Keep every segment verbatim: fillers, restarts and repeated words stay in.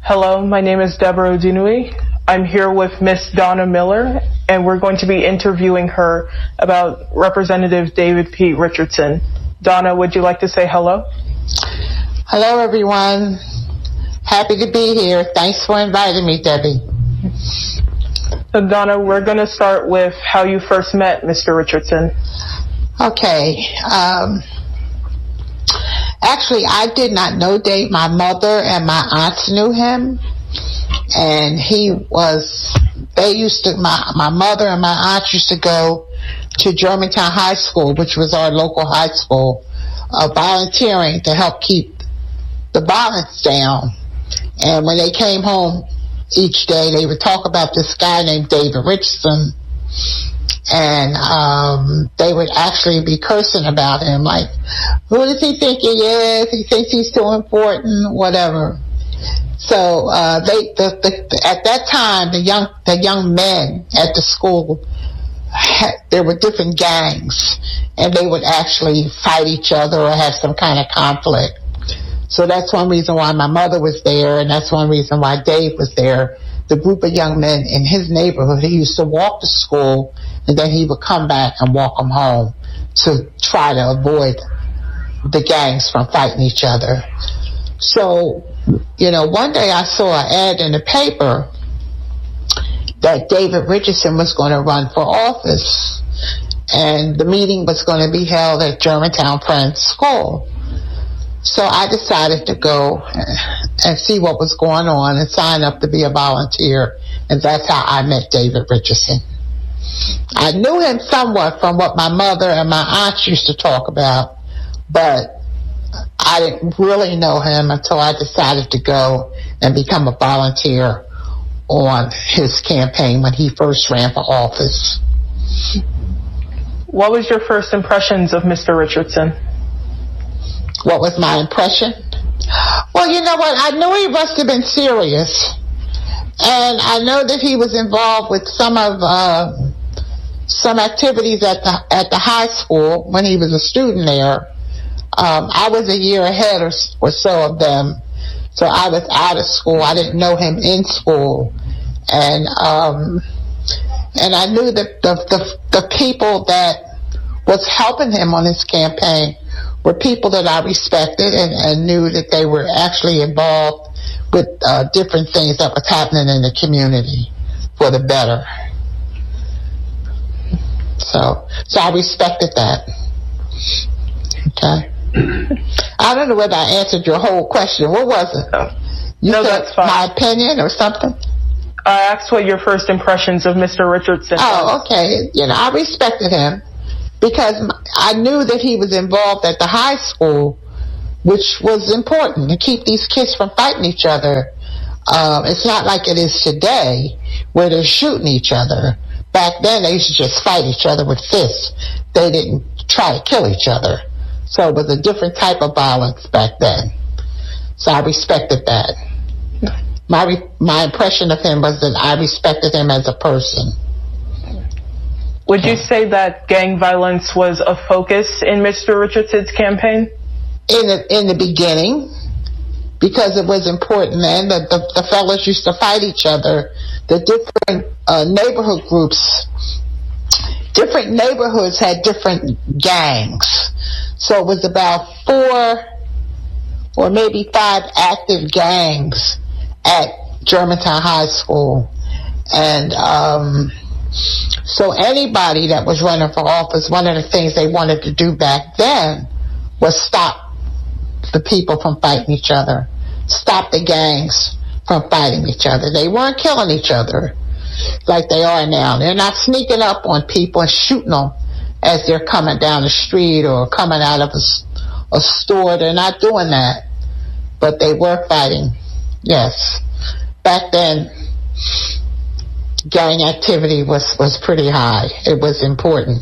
Hello, my name is Deborah Odinui. I'm here with Miss Donna Miller, and we're going to be interviewing her about Representative David P. Richardson. Donna, would you like to say hello? Hello, everyone. Happy to be here. Thanks for inviting me, Debbie. So, Donna, we're going to start with how you first met Mister Richardson. Okay. Um, actually, I did not know Dave. My mother and my aunts knew him. And he was, they used to, my, my mother and my aunt used to go to Germantown High School, which was our local high school, uh, volunteering to help keep the violence down. And when they came home each day, they would talk about this guy named David Richardson. And um, they would actually be cursing about him, like, who does he think he is? He thinks he's too important, whatever. So uh, they, the, the, at that time, the young, the young men at the school, had, there were different gangs, and they would actually fight each other or have some kind of conflict. So that's one reason why my mother was there, and that's one reason why Dave was there. The group of young men in his neighborhood, he used to walk to school, and then he would come back and walk them home to try to avoid the gangs from fighting each other. So, you know, one day I saw an ad in the paper that David Richardson was going to run for office, and the meeting was going to be held at Germantown Friends School. So I decided to go and see what was going on and sign up to be a volunteer, and that's how I met David Richardson. I knew him somewhat from what my mother and my aunts used to talk about, but I didn't really know him until I decided to go and become a volunteer on his campaign when he first ran for office. What was your first impressions of Mister Richardson? What was my impression? Well, you know what? I knew he must have been serious. And I know that he was involved with some of uh, some activities at the at the high school when he was a student there. Um, I was a year ahead or, or so of them, so I was out of school. I didn't know him in school, and um, and I knew that the, the the people that was helping him on his campaign were people that I respected and, and knew that they were actually involved with uh, different things that was happening in the community for the better. So, so I respected that. Okay. I don't know whether I answered your whole question. What was it? No, you no said that's fine. My opinion or something? I asked what your first impressions of Mister Richardson Oh, was. okay. You know, I respected him because I knew that he was involved at the high school, which was important to keep these kids from fighting each other. Um, it's not like it is today where they're shooting each other. Back then, they used to just fight each other with fists. They didn't try to kill each other. So it was a different type of violence back then. So I respected that. My re- my impression of him was that I respected him as a person. Would you say that gang violence was a focus in Mister Richardson's campaign? In the, in the beginning, because it was important then. The, the, the fellas used to fight each other. The different uh, neighborhood groups, different neighborhoods had different gangs. So it was about four or maybe five active gangs at Germantown High School. And um, so anybody that was running for office, one of the things they wanted to do back then was stop the people from fighting each other, stop the gangs from fighting each other. They weren't killing each other like they are now. They're not sneaking up on people and shooting them as they're coming down the street or coming out of a, a store. They're not doing that. But they were fighting, yes. Back then, gang activity was, was pretty high. It was important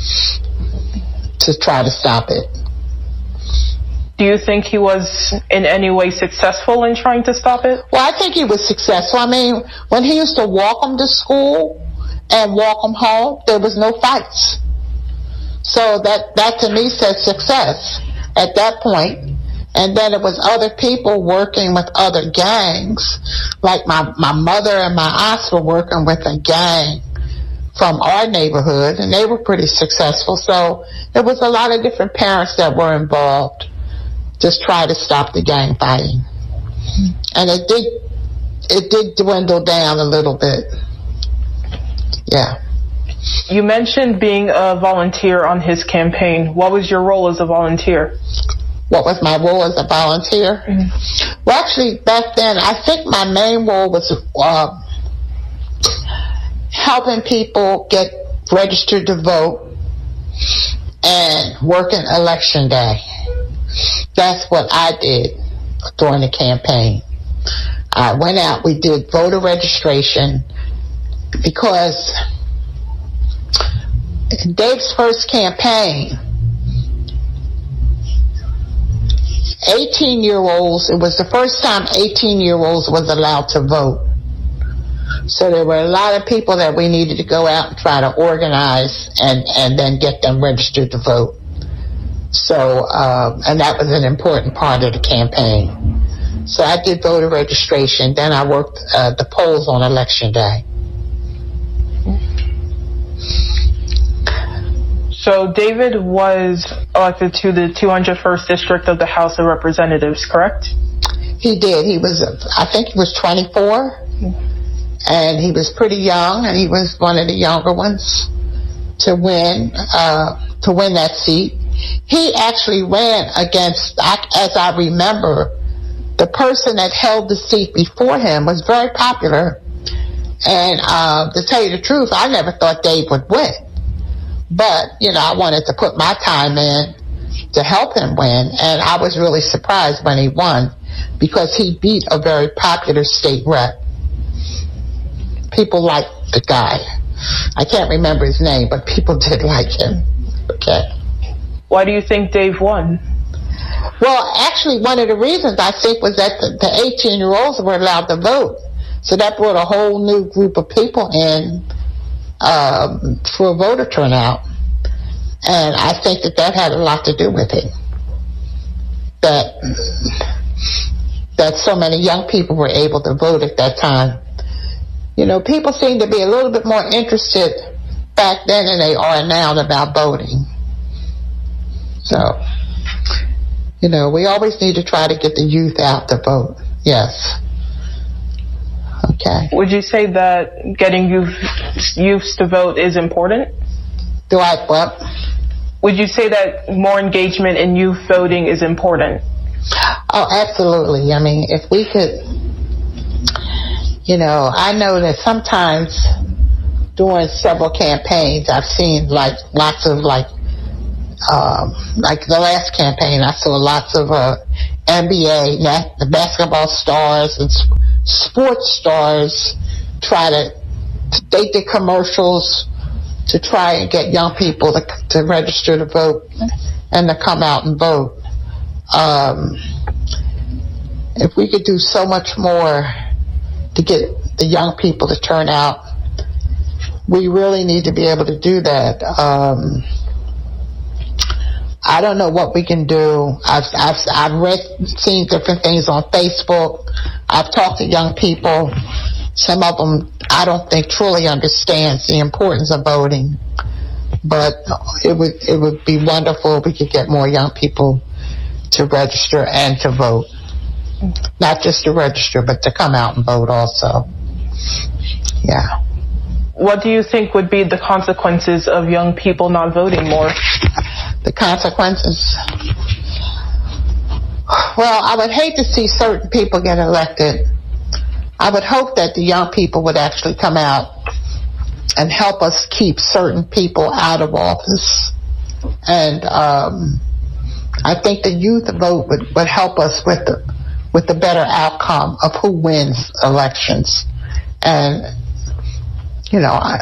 to try to stop it. Do you think he was in any way successful in trying to stop it? Well, I think he was successful. I mean, when he used to walk them to school and walk them home, there was no fights. So that, that to me says success at that point. And then it was other people working with other gangs. Like my, my mother and my aunts were working with a gang from our neighborhood, and they were pretty successful. So there was a lot of different parents that were involved, just try to stop the gang fighting. And it did, it did dwindle down a little bit. Yeah. You mentioned being a volunteer on his campaign. What was your role as a volunteer? What was my role as a volunteer? Mm-hmm. Well, actually, back then, I think my main role was uh, helping people get registered to vote and working election day. That's what I did during the campaign. I went out, we did voter registration, because in Dave's first campaign, eighteen-year-olds, it was the first time eighteen-year-olds was allowed to vote. So there were a lot of people that we needed to go out and try to organize and, and then get them registered to vote. So, um, and that was an important part of the campaign. So I did voter registration, then I worked uh, the polls on election day. So David was elected to the two hundred first District of the House of Representatives, correct? He did. He was, I think he was twenty-four, and he was pretty young, and he was one of the younger ones to win, uh, to win that seat. He actually ran against, as I remember, the person that held the seat before him was very popular, and uh, to tell you the truth, I never thought Dave would win. But, you know, I wanted to put my time in to help him win, and I was really surprised when he won, because he beat a very popular state rep. People liked the guy. I can't remember his name, but people did like him. Okay. Why do you think Dave won? Well, actually, one of the reasons, I think, was that the, the eighteen-year-olds were allowed to vote. So that brought a whole new group of people in um, for a voter turnout. And I think that that had a lot to do with it. That, that so many young people were able to vote at that time. You know, people seem to be a little bit more interested back then than they are now about voting. So, you know, we always need to try to get the youth out to vote. Yes. Okay. Would you say that getting youth, youths to vote is important? Do I what? Would you say that more engagement in youth voting is important? Oh, absolutely. I mean, if we could, you know, I know that sometimes during several campaigns, I've seen like lots of like, um, like the last campaign, I saw lots of uh, N B A, the basketball stars and sp- sports stars try to, they did commercials to try and get young people to, to register to vote and to come out and vote. Um, if we could do so much more to get the young people to turn out, we really need to be able to do that. Um, I don't know what we can do. I've, I've, I've read, seen different things on Facebook. I've talked to young people. Some of them, I don't think, truly understands the importance of voting. But it would, it would be wonderful if we could get more young people to register and to vote. Not just to register, but to come out and vote also. Yeah. What do you think would be the consequences of young people not voting more? The consequences? Well, I would hate to see certain people get elected. I would hope that the young people would actually come out and help us keep certain people out of office. And um, I think the youth vote would, would help us with the, with the better outcome of who wins elections. And, you know, I,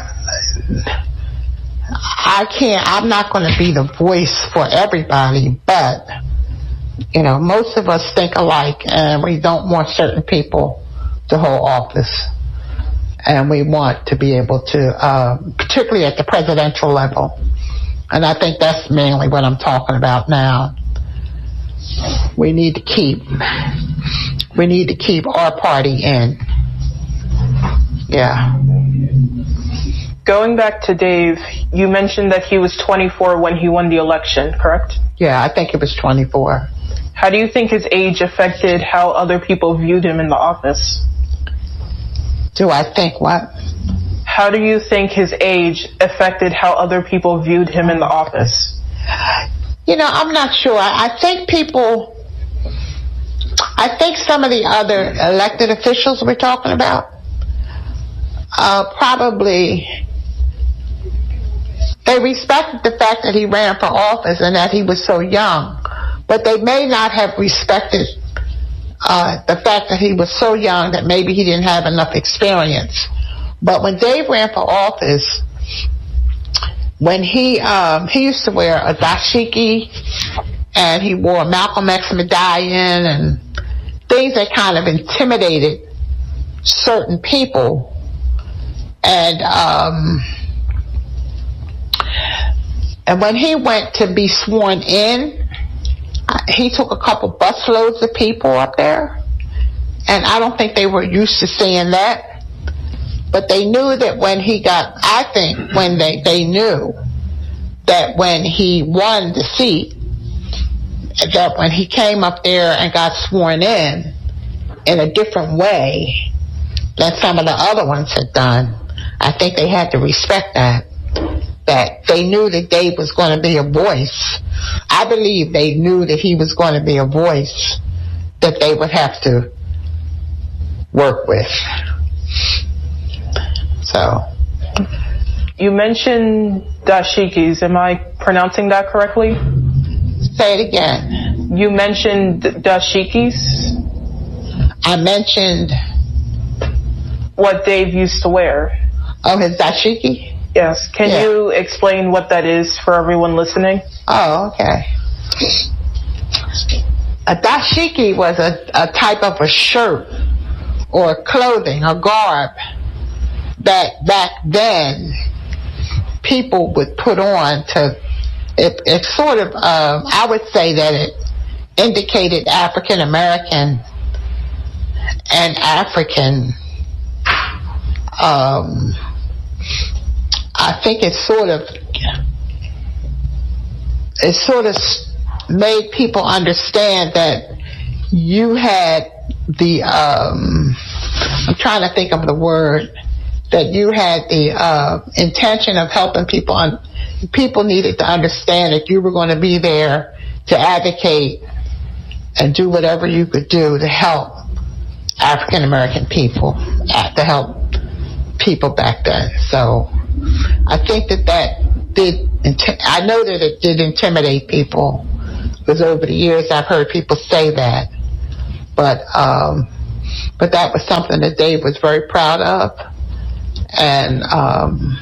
I can't, I'm not going to be the voice for everybody, but, you know, most of us think alike, and we don't want certain people to hold office. And we want to be able to, uh, particularly at the presidential level. And I think that's mainly what I'm talking about now. we need to keep. We need to keep our party in. Yeah. Going back to Dave, you mentioned that he was twenty-four when he won the election, correct? Yeah, I think it was twenty-four. How do you think his age affected how other people viewed him in the office? Do I think what? How do you think his age affected how other people viewed him in the office? You know, I'm not sure. I think people, I think some of the other elected officials we're talking about, uh, probably, they respected the fact that he ran for office and that he was so young, but they may not have respected uh, the fact that he was so young that maybe he didn't have enough experience. But when Dave ran for office, when he um, he used to wear a dashiki, and he wore a Malcolm X medallion and things that kind of intimidated certain people. And um, and when he went to be sworn in, he took a couple busloads of people up there, and I don't think they were used to seeing that. But they knew that when he got, I think when they, they knew that when he won the seat, that when he came up there and got sworn in, in a different way than some of the other ones had done, I think they had to respect that. That they knew that Dave was going to be a voice. I believe they knew that he was going to be a voice that they would have to work with. So, you mentioned dashikis. Am I pronouncing that correctly? Say it again. You mentioned dashikis. I mentioned what Dave used to wear. Oh, his dashiki? Yes. Can yeah. you explain what that is for everyone listening? Oh, okay. A dashiki was a, a type of a shirt or clothing, a garb that back then people would put on to, it, it sort of, um, I would say that it indicated African American and African, um, I think it sort of, it sort of made people understand that you had the, um, I'm trying to think of the word, that you had the uh, intention of helping people. On, people needed to understand that you were going to be there to advocate and do whatever you could do to help African American people, to help people back then. So I think that that did, I know that it did intimidate people, because over the years I've heard people say that. But, um, but that was something that Dave was very proud of. And um,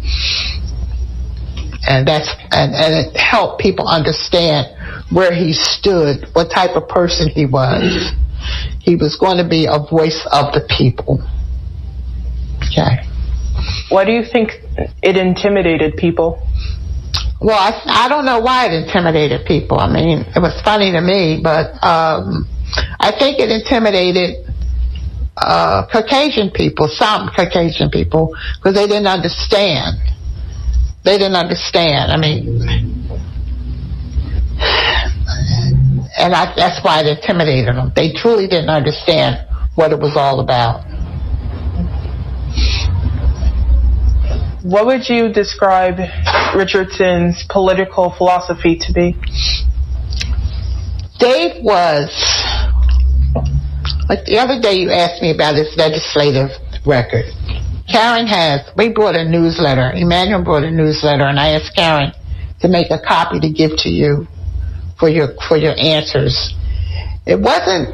and that's and, and it helped people understand where he stood, what type of person he was. He was going to be a voice of the people. Okay. Why do you think it intimidated people? Well, I, I don't know why it intimidated people. I mean, it was funny to me, but um, I think it intimidated Uh, Caucasian people, some Caucasian people, because they didn't understand. They didn't understand. I mean, and I, that's why it intimidated them. They truly didn't understand what it was all about. What would you describe Richardson's political philosophy to be? Dave was, like the other day you asked me about his legislative record. Karen has, we brought a newsletter, Emmanuel brought a newsletter, and I asked Karen to make a copy to give to you for your, for your answers. It wasn't,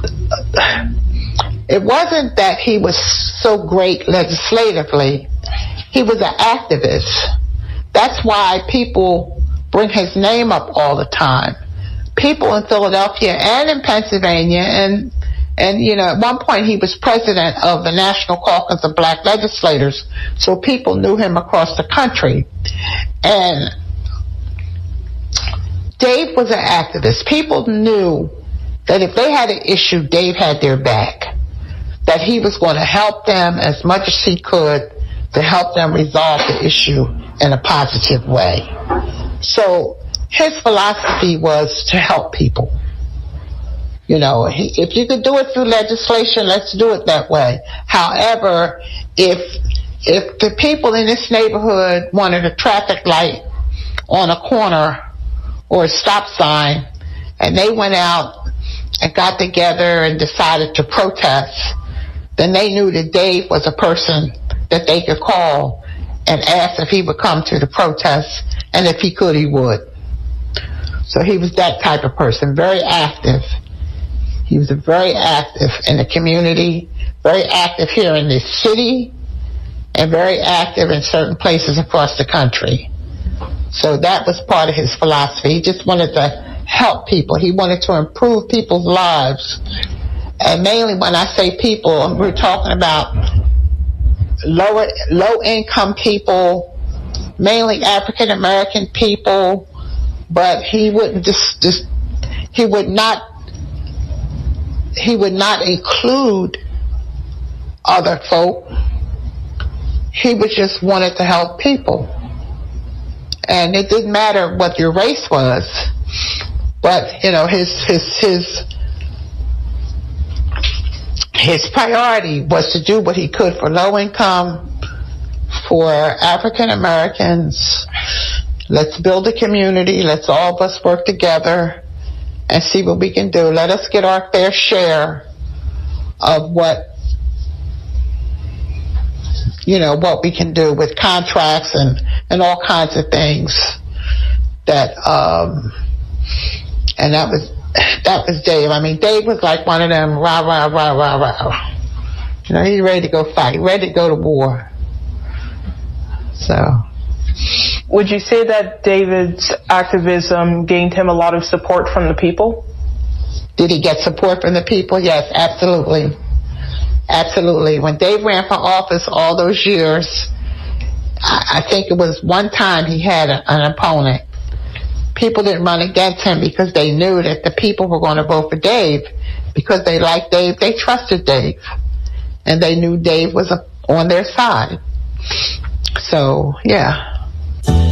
it wasn't that he was so great legislatively. He was an activist. That's why people bring his name up all the time. People in Philadelphia and in Pennsylvania, and And, you know, at one point he was president of the National Caucus of Black Legislators, so people knew him across the country. And Dave was an activist. People knew that if they had an issue, Dave had their back. That he was going to help them as much as he could to help them resolve the issue in a positive way. So his philosophy was to help people. You know, he, if you could do it through legislation, let's do it that way. However, if if the people in this neighborhood wanted a traffic light on a corner or a stop sign, and they went out and got together and decided to protest, then they knew that Dave was a person that they could call and ask if he would come to the protest, and if he could, he would. So he was that type of person, very active. He was very active in the community, very active here in this city, and very active in certain places across the country. So that was part of his philosophy. He just wanted to help people. He wanted to improve people's lives. And mainly when I say people, we're talking about lower, low-income people, mainly African American people, but he wouldn't just, just he would not he would not include other folk. He was just wanted to help people. And it didn't matter what your race was, but you know, his his his his priority was to do what he could for low income, for African Americans. Let's build a community. Let's all of us work together and see what we can do. Let us get our fair share of what, you know, what we can do with contracts and, and all kinds of things. That, um, and that was, that was Dave. I mean, Dave was like one of them, rah, rah, rah, rah, rah. You know, he's ready to go fight, ready to go to war. So. Would you say that David's activism gained him a lot of support from the people? Did he get support from the people? Yes, absolutely. Absolutely. When Dave ran for office all those years, I, I think it was one time he had a, an opponent. People didn't run against him because they knew that the people were going to vote for Dave because they liked Dave. They trusted Dave. And they knew Dave was a, on their side. So, yeah.